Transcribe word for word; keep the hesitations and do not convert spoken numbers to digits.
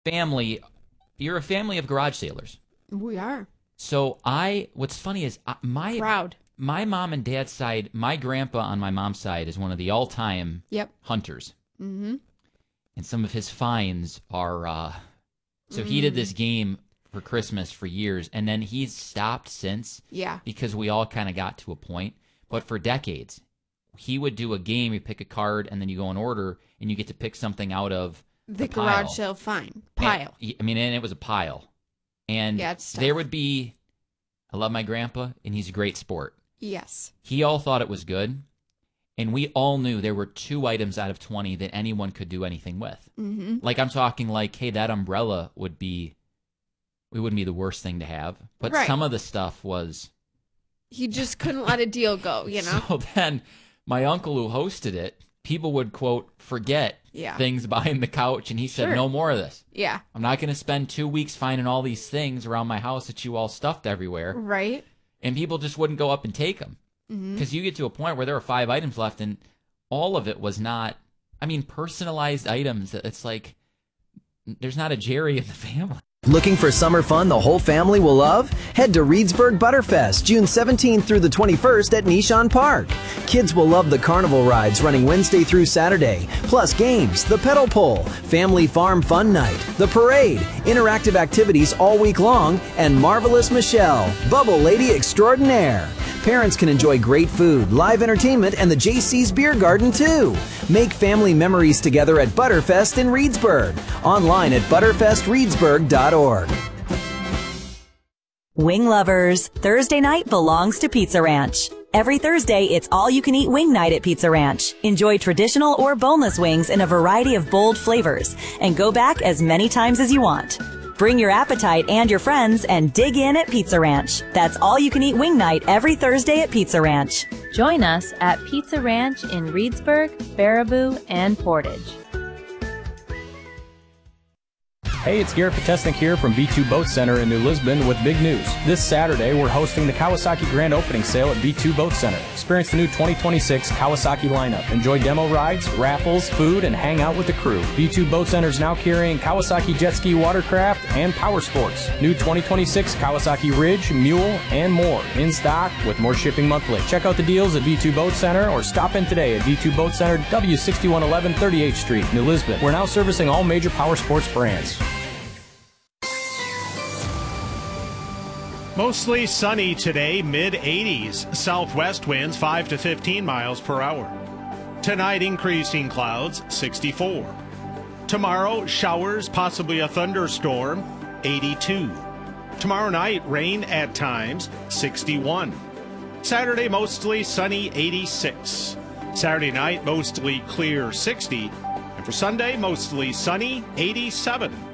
family, you're a family of garage sailors. We are. So I, what's funny is uh, my Proud. my mom and dad's side, my grandpa on my mom's side is one of the all-time Yep. hunters. Mm-hmm. And some of his finds are, uh, so mm. he did this game for Christmas for years, and then he's stopped since. Yeah. Because we all kind of got to a point. But for decades, he would do a game, you pick a card, and then you go in order, and you get to pick something out of the, the pile. garage sale fine. Pile. And, I mean, and it was a pile. And yeah, it's tough. There would be, I love my grandpa, and he's a great sport. Yes. He all thought it was good, and we all knew there were two items out of twenty that anyone could do anything with. Mm-hmm. Like, I'm talking like, hey, that umbrella would be, it wouldn't be the worst thing to have. But right. some of the stuff was... He just couldn't let a deal go, you know? So then, my uncle who hosted it, people would, quote, forget yeah. things behind the couch, and he said, sure. no more of this. Yeah. I'm not going to spend two weeks finding all these things around my house that you all stuffed everywhere. Right. And people just wouldn't go up and take them. Because mm-hmm. you get to a point where there are five items left, and all of it was not, I mean, personalized items. It's like, there's not a Jerry in the family. Looking for summer fun the whole family will love? Head to Reedsburg Butterfest, June seventeenth through the twenty-first at Nishan Park. Kids will love the carnival rides running Wednesday through Saturday, plus games, the pedal pole, family farm fun night, the parade, interactive activities all week long, and Marvelous Michelle, Bubble Lady Extraordinaire. Parents can enjoy great food, live entertainment, and the J C's Beer Garden, too. Make family memories together at Butterfest in Reedsburg. Online at butterfest reedsburg dot org. Wing lovers, Thursday night belongs to Pizza Ranch. Every Thursday, it's all-you-can-eat wing night at Pizza Ranch. Enjoy traditional or boneless wings in a variety of bold flavors, and go back as many times as you want. Bring your appetite and your friends and dig in at Pizza Ranch. That's all-you-can-eat wing night every Thursday at Pizza Ranch. Join us at Pizza Ranch in Reedsburg, Baraboo, and Portage. Hey, it's Garrett Potesnik here from B two Boat Center in New Lisbon with big news. This Saturday, we're hosting the Kawasaki Grand Opening Sale at B two Boat Center. Experience the new twenty twenty-six Kawasaki lineup. Enjoy demo rides, raffles, food, and hang out with the crew. B two Boat Center is now carrying Kawasaki Jet Ski Watercraft and Power Sports. New twenty twenty-six Kawasaki Ridge, Mule, and more in stock with more shipping monthly. Check out the deals at B two Boat Center or stop in today at B two Boat Center, W sixty-one eleven thirty-eighth Street, New Lisbon. We're now servicing all major power sports brands. Mostly sunny today, mid eighties. Southwest winds five to fifteen miles per hour. Tonight, increasing clouds, sixty-four. Tomorrow, showers, possibly a thunderstorm, eighty-two. Tomorrow night, rain at times, sixty-one. Saturday, mostly sunny, eighty-six. Saturday night, mostly clear, sixty. And for Sunday, mostly sunny, eighty-seven.